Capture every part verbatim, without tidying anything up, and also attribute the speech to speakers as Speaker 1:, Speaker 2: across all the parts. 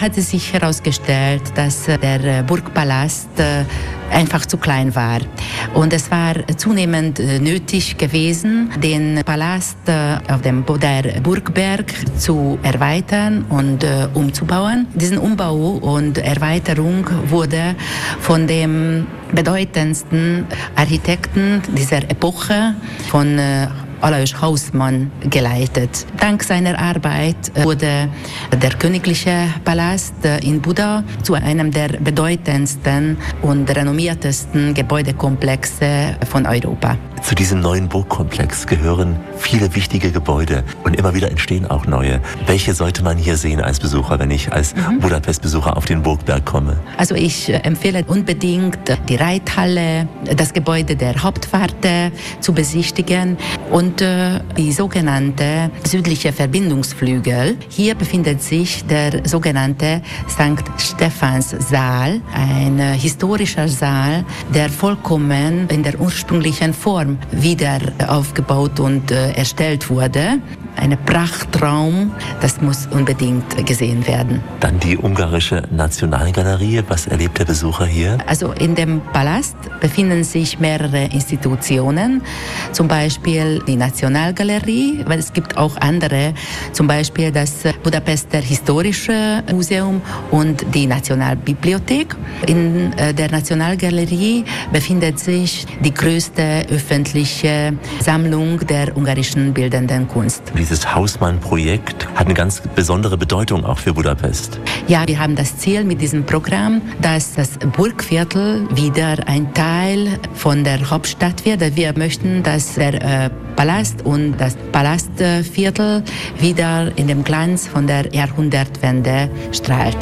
Speaker 1: hat es sich herausgestellt, dass der Burgpalast einfach zu klein war. Und es war zunehmend nötig gewesen, den Palast auf dem Boder Burgberg zu erweitern und umzubauen. Diesen Umbau und Erweiterung wurde von dem bedeutendsten Architekten dieser Epoche, von Alois Hausmann, geleitet. Dank seiner Arbeit wurde der königliche Palast in Buda zu einem der bedeutendsten und renommiertesten Gebäudekomplexe von Europa.
Speaker 2: Zu diesem neuen Burgkomplex gehören viele wichtige Gebäude und immer wieder entstehen auch neue. Welche sollte man hier sehen als Besucher, wenn ich als mhm. Budapest-Besucher auf den Burgberg komme?
Speaker 1: Also ich empfehle unbedingt die Reithalle, das Gebäude der Hauptwarte zu besichtigen und äh, die sogenannte südliche Verbindungsflügel. Hier befindet sich der sogenannte Sankt Stephans Saal, ein äh, historischer Saal, der vollkommen in der ursprünglichen Form wieder aufgebaut und äh, erstellt wurde. Ein Prachtraum, das muss unbedingt gesehen werden.
Speaker 2: Dann die ungarische Nationalgalerie. Was erlebt der Besucher hier?
Speaker 1: Also in dem Palast befinden sich mehrere Institutionen, zum Beispiel die Nationalgalerie, weil es gibt auch andere, zum Beispiel das Budapester Historische Museum und die Nationalbibliothek. In der Nationalgalerie befindet sich die größte öffentliche Sammlung der ungarischen bildenden Kunst.
Speaker 2: Dieses Hausmann-Projekt hat eine ganz besondere Bedeutung auch für Budapest.
Speaker 1: Ja, wir haben das Ziel mit diesem Programm, dass das Burgviertel wieder ein Teil von der Hauptstadt wird. Wir möchten, dass der äh, Palast und das Palastviertel wieder in dem Glanz von der Jahrhundertwende strahlt.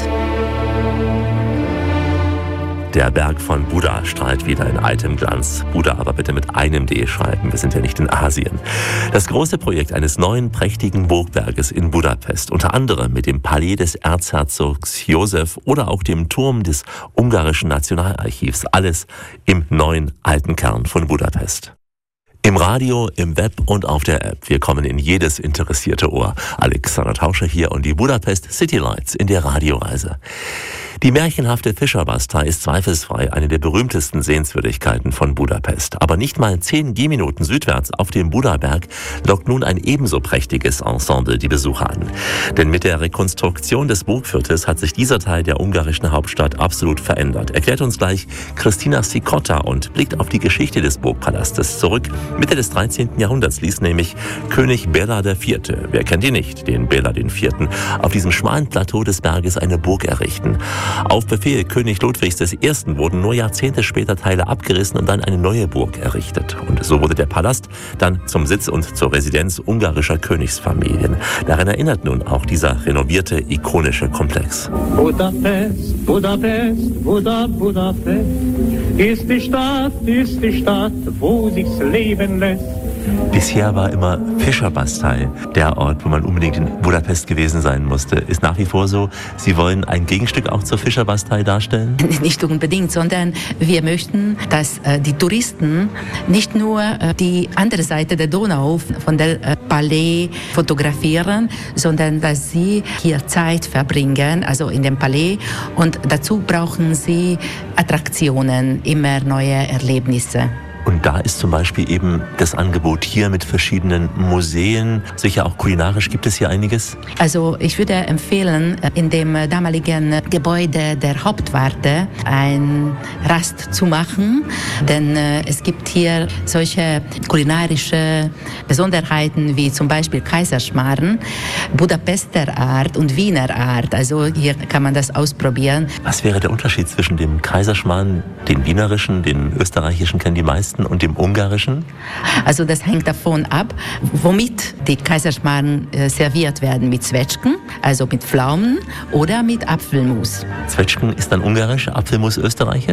Speaker 2: Der Berg von Buda strahlt wieder in altem Glanz. Buda aber bitte mit einem D schreiben, wir sind ja nicht in Asien. Das große Projekt eines neuen prächtigen Burgberges in Budapest, unter anderem mit dem Palais des Erzherzogs Josef oder auch dem Turm des ungarischen Nationalarchivs. Alles im neuen alten Kern von Budapest. Im Radio, im Web und auf der App. Wir kommen in jedes interessierte Ohr. Alexander Tauscher hier und die Budapest City Lights in der Radioreise. Die märchenhafte Fischerbastei ist zweifelsfrei eine der berühmtesten Sehenswürdigkeiten von Budapest. Aber nicht mal zehn Gehminuten südwärts auf dem Budaberg lockt nun ein ebenso prächtiges Ensemble die Besucher an. Denn mit der Rekonstruktion des Burgviertels hat sich dieser Teil der ungarischen Hauptstadt absolut verändert. Erklärt uns gleich Christina Sikota und blickt auf die Geschichte des Burgpalastes zurück. Mitte des dreizehnten Jahrhunderts ließ nämlich König Bela der Vierte, wer kennt ihn nicht, den Bela den Vierten, auf diesem schmalen Plateau des Berges eine Burg errichten. Auf Befehl König Ludwigs des Ersten wurden nur Jahrzehnte später Teile abgerissen und dann eine neue Burg errichtet. Und so wurde der Palast dann zum Sitz und zur Residenz ungarischer Königsfamilien. Daran erinnert nun auch dieser renovierte, ikonische Komplex.
Speaker 3: Budapest, Budapest, Buda, Budapest, ist die Stadt, ist die Stadt, wo sich's leben lässt.
Speaker 2: Bisher war immer Fischerbastei der Ort, wo man unbedingt in Budapest gewesen sein musste. Ist nach wie vor so, Sie wollen ein Gegenstück auch zur Fischerbastei darstellen?
Speaker 1: Nicht unbedingt, sondern wir möchten, dass äh, die Touristen nicht nur äh, die andere Seite der Donau von der äh, Palais fotografieren, sondern dass sie hier Zeit verbringen, also in dem Palais. Und dazu brauchen sie Attraktionen, immer neue Erlebnisse.
Speaker 2: Und da ist zum Beispiel eben das Angebot hier mit verschiedenen Museen. Sicher auch kulinarisch gibt es hier einiges.
Speaker 1: Also ich würde empfehlen, in dem damaligen Gebäude der Hauptwarte ein Rast zu machen. Denn äh, es gibt hier solche kulinarische Besonderheiten wie zum Beispiel Kaiserschmarrn, Budapester Art und Wiener Art. Also hier kann man das ausprobieren.
Speaker 2: Was wäre der Unterschied zwischen dem Kaiserschmarrn, den wienerischen, den österreichischen kennen die meisten, und dem ungarischen?
Speaker 1: Also das hängt davon ab, womit die Kaiserschmarrn äh, serviert werden. Mit Zwetschgen, also mit Pflaumen oder mit Apfelmus.
Speaker 2: Zwetschgen ist dann ungarisch, Apfelmus österreichisch?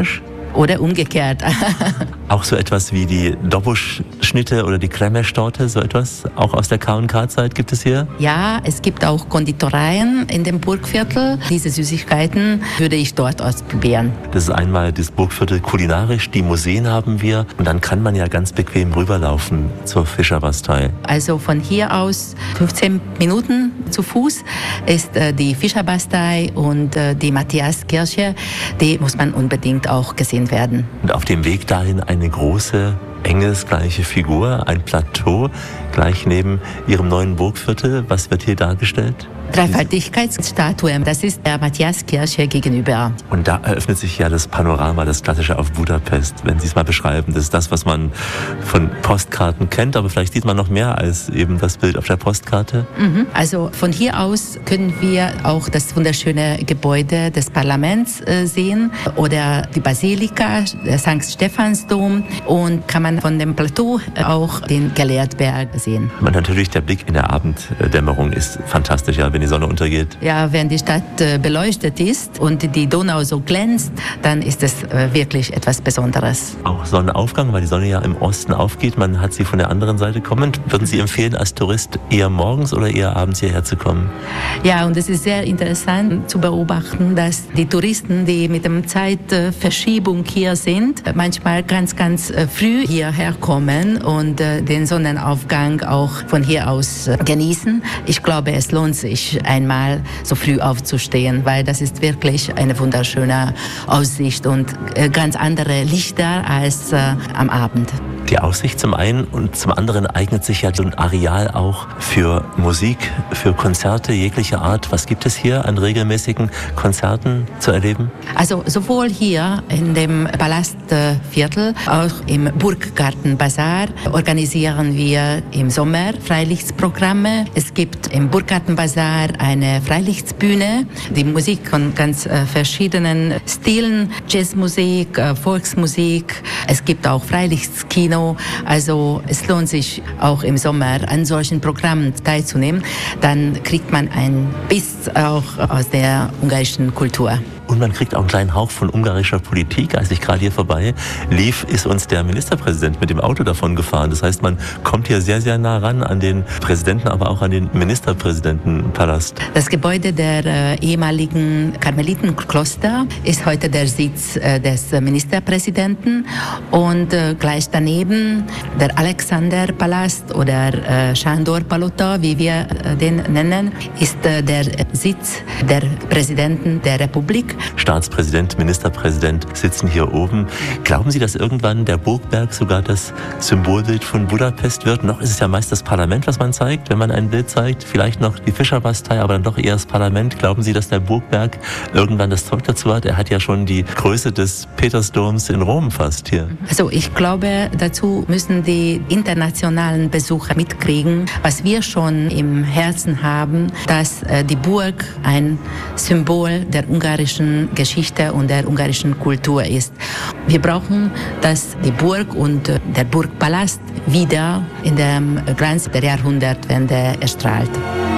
Speaker 1: Oder umgekehrt.
Speaker 2: Auch so etwas wie die Doboschnitte oder die Kremeschtorte, so etwas auch aus der K und K-Zeit gibt es hier?
Speaker 1: Ja, es gibt auch Konditoreien in dem Burgviertel. Diese Süßigkeiten würde ich dort ausprobieren.
Speaker 2: Das ist einmal das Burgviertel kulinarisch, die Museen haben wir und dann kann man ja ganz bequem rüberlaufen zur Fischerbastei.
Speaker 1: Also von hier aus fünfzehn Minuten zu Fuß ist äh, die Fischerbastei und äh, die Matthiaskirche. Die muss man unbedingt auch gesehen werden.
Speaker 2: Und auf dem Weg dahin eine große, engelsgleiche Figur, ein Plateau, gleich neben Ihrem neuen Burgviertel. Was wird hier dargestellt?
Speaker 1: Dreifaltigkeitsstatue, das ist der Matthiaskirche gegenüber.
Speaker 2: Und da eröffnet sich ja das Panorama, das Klassische auf Budapest. Wenn Sie es mal beschreiben, das ist das, was man von Postkarten kennt, aber vielleicht sieht man noch mehr als eben das Bild auf der Postkarte.
Speaker 1: Mhm. Also von hier aus können wir auch das wunderschöne Gebäude des Parlaments äh, sehen oder die Basilika, der Sankt Stephansdom, und kann man von dem Plateau auch den Gelehrtberg sehen.
Speaker 2: Und natürlich der Blick in der Abenddämmerung ist fantastisch, ja, wenn die Sonne untergeht.
Speaker 1: Ja, wenn die Stadt äh, beleuchtet ist und die Donau so glänzt, dann ist es äh, wirklich etwas Besonderes.
Speaker 2: Auch Sonnenaufgang, weil die Sonne ja im Osten aufgeht. Man hat sie von der anderen Seite kommen. Würden Sie empfehlen, als Tourist eher morgens oder eher abends hierher zu kommen?
Speaker 1: Ja, und es ist sehr interessant zu beobachten, dass die Touristen, die mit der Zeitverschiebung hier sind, manchmal ganz, ganz früh hierher kommen und äh, den Sonnenaufgang auch von hier aus äh, genießen. Ich glaube, es lohnt sich, einmal so früh aufzustehen, weil das ist wirklich eine wunderschöne Aussicht und äh, ganz andere Lichter als äh, am Abend.
Speaker 2: Die Aussicht zum einen und zum anderen eignet sich ja so ein Areal auch für Musik, für Konzerte jeglicher Art. Was gibt es hier an regelmäßigen Konzerten zu erleben?
Speaker 1: Also sowohl hier in dem Palastviertel, auch im Burggartenbazar organisieren wir im Sommer Freilichtprogramme. Es gibt im Burggartenbazar eine Freilichtbühne, die Musik von ganz äh, verschiedenen Stilen, Jazzmusik, äh, Volksmusik. Es gibt auch Freilichtskino. Also es lohnt sich auch im Sommer an solchen Programmen teilzunehmen. Dann kriegt man ein Biss auch aus der ungarischen Kultur.
Speaker 2: Und man kriegt auch einen kleinen Hauch von ungarischer Politik. Als ich gerade hier vorbei lief, ist uns der Ministerpräsident mit dem Auto davon gefahren. Das heißt, man kommt hier sehr, sehr nah ran an den Präsidenten, aber auch an den Ministerpräsidentenpalast.
Speaker 1: Das Gebäude der äh, ehemaligen Karmelitenkloster ist heute der Sitz äh, des Ministerpräsidenten. Und äh, gleich daneben der Alexanderpalast oder äh, Sándor Palota, wie wir äh, den nennen, ist äh, der Sitz der Präsidenten der Republik.
Speaker 2: Staatspräsident, Ministerpräsident sitzen hier oben. Glauben Sie, dass irgendwann der Burgberg sogar das Symbolbild von Budapest wird? Noch ist es ja meist das Parlament, was man zeigt, wenn man ein Bild zeigt. Vielleicht noch die Fischerbastei, aber dann doch eher das Parlament. Glauben Sie, dass der Burgberg irgendwann das Zeug dazu hat? Er hat ja schon die Größe des Petersdoms in Rom fast hier.
Speaker 1: Also ich glaube, dazu müssen die internationalen Besucher mitkriegen, was wir schon im Herzen haben, dass äh, die Burg ein Symbol der ungarischen Geschichte und der ungarischen Kultur ist. Wir brauchen, dass die Burg und der Burgpalast wieder in dem Glanz der Jahrhundertwende erstrahlt.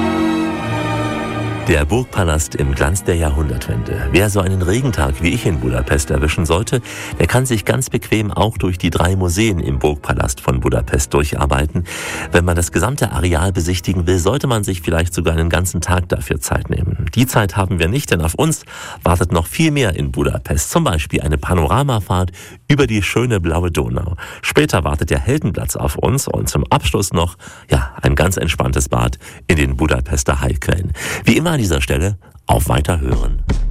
Speaker 2: Der Burgpalast im Glanz der Jahrhundertwende. Wer so einen Regentag wie ich in Budapest erwischen sollte, der kann sich ganz bequem auch durch die drei Museen im Burgpalast von Budapest durcharbeiten. Wenn man das gesamte Areal besichtigen will, sollte man sich vielleicht sogar einen ganzen Tag dafür Zeit nehmen. Die Zeit haben wir nicht, denn auf uns wartet noch viel mehr in Budapest. Zum Beispiel eine Panoramafahrt über die schöne blaue Donau. Später wartet der Heldenplatz auf uns und zum Abschluss noch, ja, ein ganz entspanntes Bad in den Budapester Heilquellen. Wie immer an dieser Stelle auf Weiterhören.